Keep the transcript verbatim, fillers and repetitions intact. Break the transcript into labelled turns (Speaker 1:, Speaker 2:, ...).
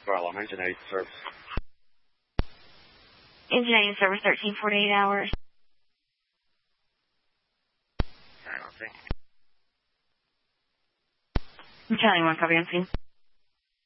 Speaker 1: Harlem, engine eight service.
Speaker 2: Engine eight service thirteen forty-eight hours.
Speaker 1: Alright, I'll see.
Speaker 2: I'm telling you one copy on scene.